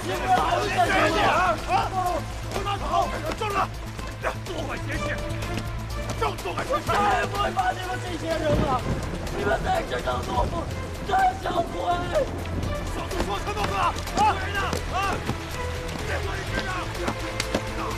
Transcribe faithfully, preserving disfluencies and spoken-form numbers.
你们还有干什么啊？ 往哪跑？正了，多管闲事，正多管闲事。 再也不会把你们这些人了，你们再这样懦夫，再想回。 少主说什么话？啊！人呢？啊！别说你知道。